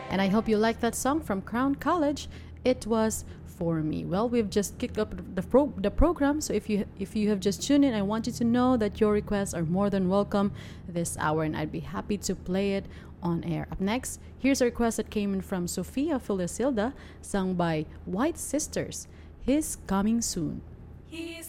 And I hope you like that song from Crown College. It was For Me. Well, we've just kicked up the program, so if you have just tuned in, I want you to know that your requests are more than welcome this hour, and I'd be happy to play it on air. Up next, here's a request that came in from Sofia Filisilda, sung by White Sisters. He's Coming Soon. He's